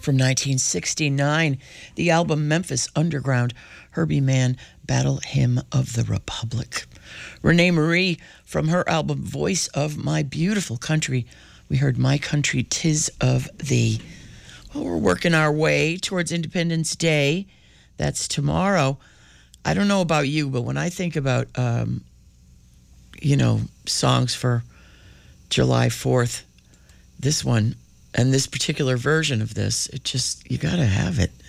from 1969. The album Memphis Underground, Herbie Mann, Battle Hymn of the Republic. Renee Marie, from her album Voice of My Beautiful Country, we heard My Country 'Tis of Thee. Well, we're working our way towards Independence Day. That's tomorrow. I don't know about you, but when I think about, songs for July 4th, this one and this particular version of this, you gotta have it.